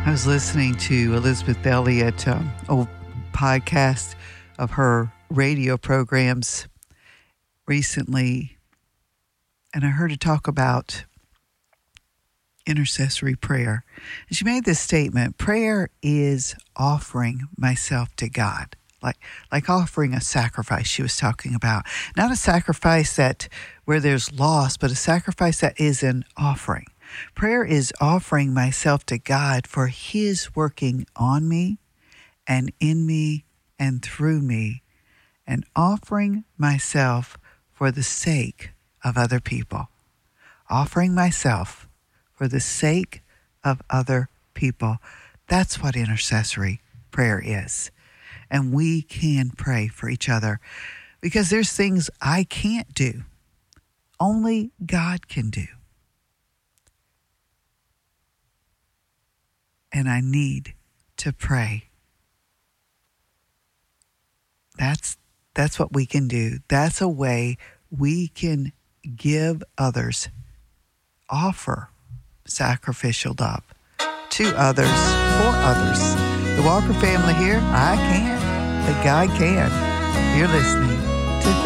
I was listening to Elizabeth Elliot, old podcast of her radio programs recently, and I heard her talk about intercessory prayer. And she made this statement: prayer is offering myself to God, like offering a sacrifice she was talking about. Not a sacrifice that where there's loss, but a sacrifice that is an offering. Prayer is offering myself to God for His working on me and in me and through me, and offering myself for the sake of other people. Offering myself for the sake of other people. That's what intercessory prayer is. And we can pray for each other because there's things I can't do. Only God can do. And I need to pray. That's what we can do. That's a way we can give others, offer sacrificial love to others, for others. The Walker family here, I can't, but God can. You're listening